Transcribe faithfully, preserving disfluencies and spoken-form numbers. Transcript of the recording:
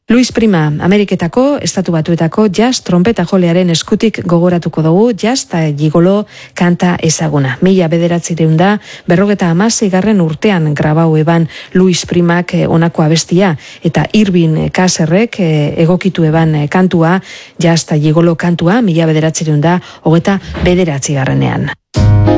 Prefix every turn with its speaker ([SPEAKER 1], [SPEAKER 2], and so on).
[SPEAKER 1] Luis Prima, Ameriketako, Estatu Batuetako jazz trompeta jolearen eskutik gogoratuko dugu jazz eta gigolo kanta ezaguna. Mila bederatzireun da, berrogeta hamaseigarren urtean grabau eban Luis Primak honako abestia, eta Irving Caserrek egokitu eban kantua, jazz eta gigolo kantua, mila bederatzireun da, hogeta bederatzigarrenean.